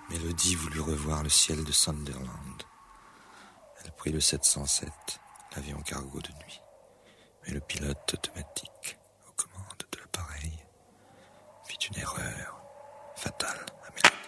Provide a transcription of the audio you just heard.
Mélodie voulut revoir le ciel de Sunderland. Elle prit le 707, l'avion cargo de nuit. Mais le pilote automatique aux commandes de l'appareil fit une erreur fatale.